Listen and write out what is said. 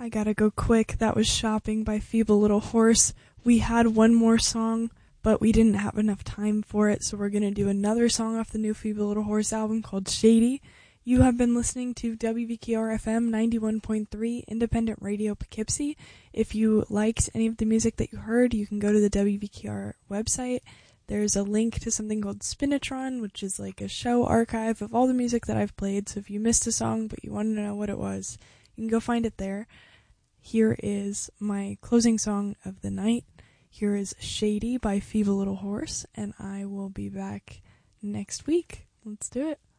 I gotta go quick. That was Shopping by Feeble Little Horse. We had one more song, but we didn't have enough time for it, so we're gonna do another song off the new Feeble Little Horse album called Shady. You have been listening to WVKR-FM 91.3 Independent Radio Poughkeepsie. If you liked any of the music that you heard, you can go to the WVKR website. There's a link to something called Spinatron, which is like a show archive of all the music that I've played, so if you missed a song but you wanted to know what it was, you can go find it there. Here is my closing song of the night. Here is Shady by Feeble Little Horse, and I will be back next week. Let's do it.